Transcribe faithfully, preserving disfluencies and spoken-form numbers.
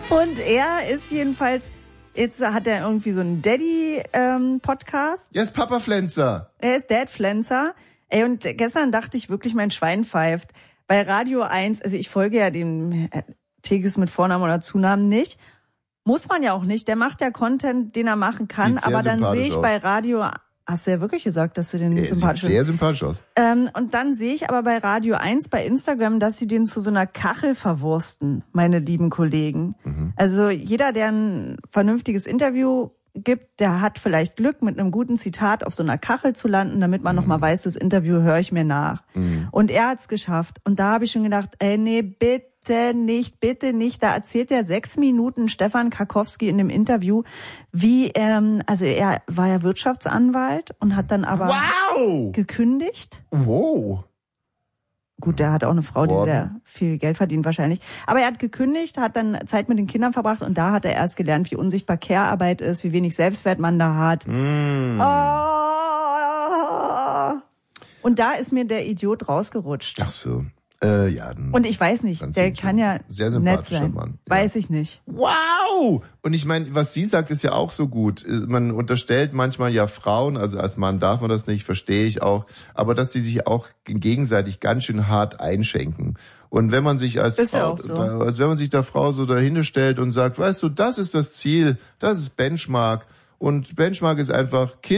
Und er ist jedenfalls, jetzt hat er irgendwie so einen Daddy-Podcast. Er ist Papa Flenzer. Er ist Dad Flenzer. Ey, und gestern dachte ich wirklich, mein Schwein pfeift. Bei Radio eins, also ich folge ja dem Tigges mit Vornamen oder Zunamen nicht. Muss man ja auch nicht. Der macht ja Content, den er machen kann. Aber dann sehe ich aus. Bei Radio... Hast du ja wirklich gesagt, dass du den er sympathisch sieht sehr sympathisch aus. Ähm, und dann sehe ich aber bei Radio eins bei Instagram, dass sie den zu so einer Kachel verwursten, meine lieben Kollegen. Mhm. Also jeder, der ein vernünftiges Interview gibt, der hat vielleicht Glück, mit einem guten Zitat auf so einer Kachel zu landen, damit man mhm. nochmal weiß, das Interview höre ich mir nach. Mhm. Und er hat's geschafft. Und da habe ich schon gedacht, ey, nee, bitte nicht, bitte nicht. Da erzählt er sechs Minuten Stefan Karkowski in dem Interview, wie, ähm, also er war ja Wirtschaftsanwalt und hat dann aber wow. gekündigt. Wow. Gut, der hat auch eine Frau, die sehr viel Geld verdient wahrscheinlich. Aber er hat gekündigt, hat dann Zeit mit den Kindern verbracht und da hat er erst gelernt, wie unsichtbar Care-Arbeit ist, wie wenig Selbstwert man da hat. Mm. Oh. Und da ist mir der Idiot rausgerutscht. Ach so. Äh, ja, und ich weiß nicht, der kann ja sehr nett sein. Mann. Ja. Weiß ich nicht. Wow! Und ich meine, was sie sagt, ist ja auch so gut. Man unterstellt manchmal ja Frauen, also als Mann darf man das nicht, verstehe ich auch, aber dass sie sich auch gegenseitig ganz schön hart einschenken. Und wenn man sich als ist Frau, ja auch so. da, als wenn man sich der Frau so dahinter stellt und sagt, weißt du, das ist das Ziel, das ist Benchmark. Und Benchmark ist einfach Kind